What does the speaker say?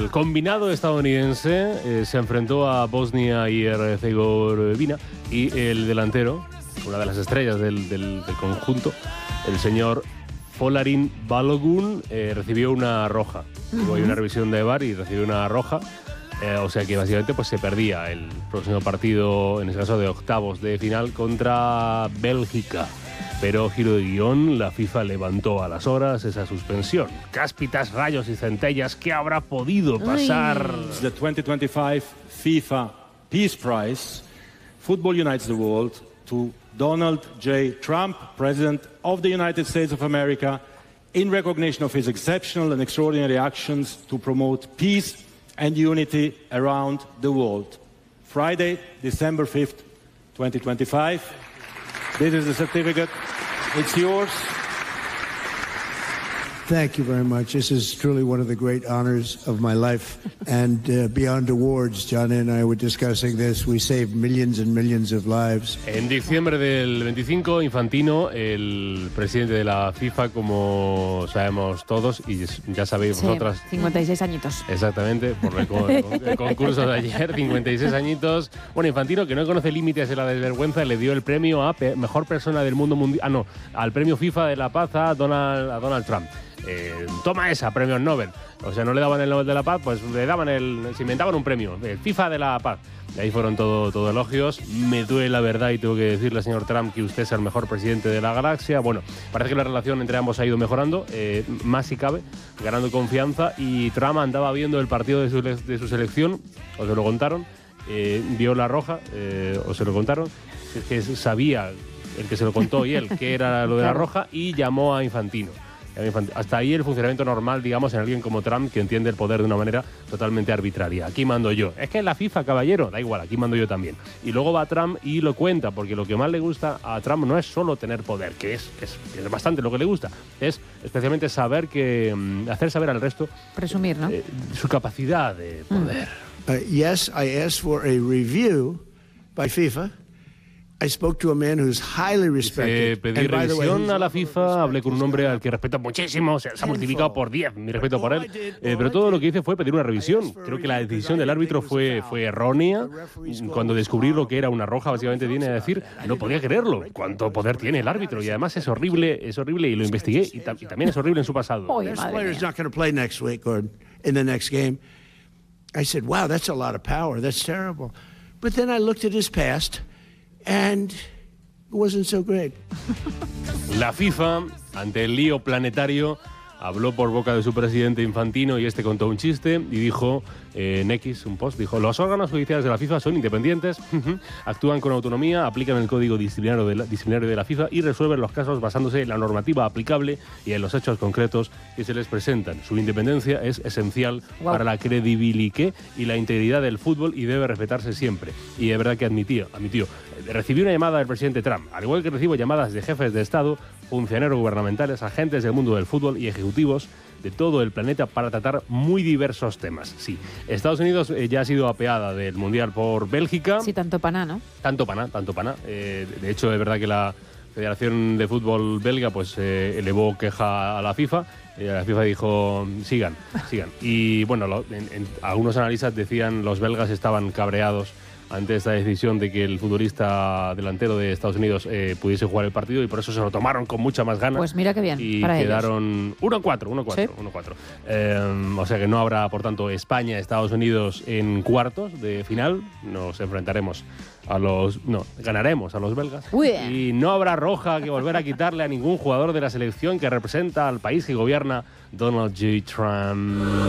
combinado estadounidense se enfrentó a Bosnia y Herzegovina y el delantero, una de las estrellas del conjunto, el señor Folarin Balogun, recibió una roja. Hubo una revisión de VAR y recibió una roja. O sea que básicamente pues se perdía el próximo partido, en ese caso de octavos de final, contra Bélgica. Pero giro de guión, la FIFA levantó a las horas esa suspensión. Cáspitas, rayos y centellas, ¿qué habrá podido pasar? The 2025 FIFA Peace Prize, Football Unites the World, to Donald J. Trump, President of the United States of America, in recognition of his exceptional and extraordinary actions to promote peace and unity around the world. Friday, December 5th, 2025. This is the certificate. It's yours. Thank you very much. This is truly one of the great honors of my life. And beyond awards, John and I were discussing this. We saved millions and millions of lives. En diciembre del 25, Infantino, el presidente de la FIFA, como sabemos todos, y ya sabéis vosotras... 56 añitos. Exactamente, por el concurso de ayer, 56 añitos. Bueno, Infantino, que no conoce límites de la desvergüenza, le dio el premio a Mejor Persona del Mundo Mundial... al premio FIFA de la Paz a Donald Trump. Toma esa, premios Nobel. O sea, no le daban el Nobel de la Paz, pues le daban se inventaban un premio, el FIFA de la Paz. Y ahí fueron todo elogios. Me duele la verdad y tengo que decirle, señor Trump, que usted es el mejor presidente de la galaxia. Bueno, parece que la relación entre ambos ha ido mejorando, más si cabe, ganando confianza. Y Trump andaba viendo el partido de su selección, o se lo contaron, vio la roja, o se lo contaron, es que sabía el que se lo contó y él que era lo de la roja, y llamó a Infantino. Hasta ahí el funcionamiento normal, digamos, en alguien como Trump, que entiende el poder de una manera totalmente arbitraria. Aquí mando yo. Es que en la FIFA, caballero, da igual, aquí mando yo también. Y luego va Trump y lo cuenta, porque lo que más le gusta a Trump no es solo tener poder, que es bastante lo que le gusta, es especialmente hacer saber al resto... Presumir, ¿no? Su capacidad de poder. Yes, I asked for a review by FIFA. I spoke to a man who's highly respected. Pedí revisión a la FIFA, hablé con un hombre al que respeto muchísimo, se ha multiplicado por 10 mi respeto por él, pero todo lo que hice fue pedir una revisión. Creo que la decisión del árbitro fue errónea. Cuando descubrí lo que era una roja, básicamente viene a decir, no podía creerlo, cuánto poder tiene el árbitro, y además es horrible y lo investigué, y también es horrible en su pasado. This player's not going to play next week or in the next game. I said, wow, that's a lot of power, that's terrible. But then I looked at his past, and it wasn't so great. La FIFA, ante el lío planetario, habló por boca de su presidente Infantino y este contó un chiste y dijo, en X, un post, dijo, los órganos judiciales de la FIFA son independientes, actúan con autonomía, aplican el código disciplinario de la FIFA y resuelven los casos basándose en la normativa aplicable y en los hechos concretos que se les presentan. Su independencia es esencial para la credibilidad y la integridad del fútbol y debe respetarse siempre. Y de verdad que admitió. Recibí una llamada del presidente Trump, al igual que recibo llamadas de jefes de Estado, funcionarios gubernamentales, agentes del mundo del fútbol y ejecutivos de todo el planeta para tratar muy diversos temas. Sí, Estados Unidos ya ha sido apeada del Mundial por Bélgica. Sí, tanto paná, ¿no? Tanto paná. De hecho, es verdad que la Federación de Fútbol belga pues elevó queja a la FIFA. La FIFA dijo, sigan. Y bueno, algunos analistas decían los belgas estaban cabreados ante esta decisión de que el futbolista delantero de Estados Unidos pudiese jugar el partido, y por eso se lo tomaron con mucha más ganas. Pues mira qué bien, y para quedaron 1-4. ¿Sí? 1-4. O sea que no habrá, por tanto, España-Estados Unidos en cuartos de final. Nos enfrentaremos ganaremos a los belgas. Y no habrá roja que volver a quitarle a ningún jugador de la selección que representa al país que gobierna Donald J. Trump.